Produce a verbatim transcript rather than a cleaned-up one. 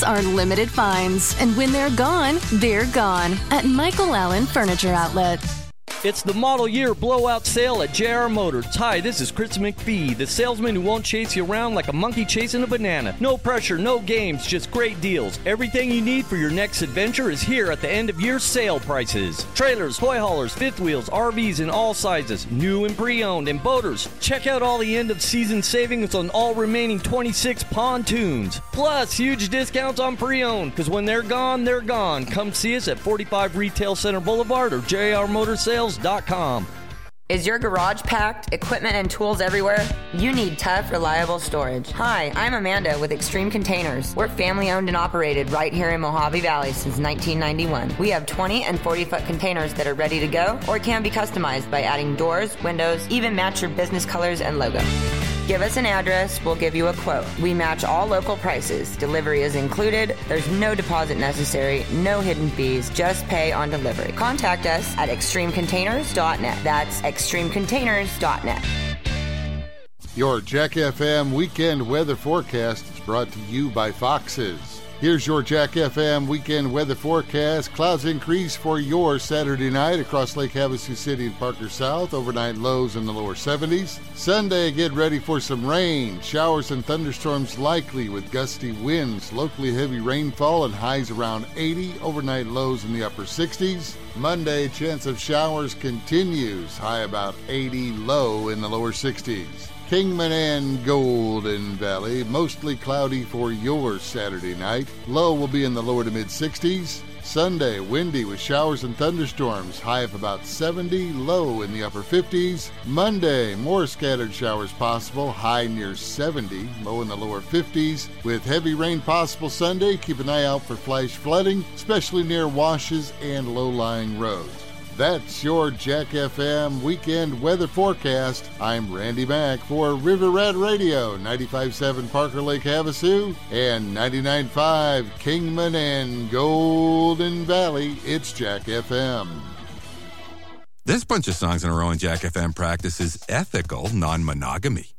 sales are limited finds, and when they're gone, they're gone at Michael Allen Furniture Outlet. It's the model year blowout sale at J R Motors. Hi, this is Chris McPhee, the salesman who won't chase you around like a monkey chasing a banana. No pressure, no games, just great deals. Everything you need for your next adventure is here at the end of year sale prices. Trailers, toy haulers, fifth wheels, R Vs in all sizes, new and pre-owned, and boaters. Check out all the end of season savings on all remaining twenty-six pontoons. Plus, huge discounts on pre-owned, because when they're gone, they're gone. Come see us at forty-five Retail Center Boulevard or J R Motor Sales dot com. Is your garage packed? Equipment and tools everywhere? You need tough, reliable storage. Hi, I'm Amanda with Extreme Containers. We're family owned and operated right here in Mojave Valley since nineteen ninety-one. We have twenty and forty foot containers that are ready to go or can be customized by adding doors, windows, even match your business colors and logo. Give us an address, we'll give you a quote. We match all local prices. Delivery is included. There's no deposit necessary, no hidden fees, just pay on delivery. Contact us at extreme containers dot net. That's extreme containers dot net. Your Jack F M weekend weather forecast is brought to you by Foxes. Here's your Jack F M weekend weather forecast. Clouds increase for your Saturday night across Lake Havasu City and Parker South. Overnight lows in the lower seventies. Sunday, get ready for some rain. Showers and thunderstorms likely with gusty winds. Locally heavy rainfall and highs around eighty. Overnight lows in the upper sixties. Monday, chance of showers continues. High about eighty, low in the lower sixties. Kingman and Golden Valley, mostly cloudy for your Saturday night. Low will be in the lower to mid-sixties. Sunday, windy with showers and thunderstorms. High of about seventy, low in the upper fifties. Monday, more scattered showers possible. High near seventy, low in the lower fifties. With heavy rain possible Sunday, keep an eye out for flash flooding, especially near washes and low-lying roads. That's your Jack F M weekend weather forecast. I'm Randy Mack for River Rat Radio, ninety-five point seven Parker Lake Havasu and ninety-nine point five Kingman and Golden Valley. It's Jack F M. This bunch of songs in a row in Jack F M practice is ethical non-monogamy.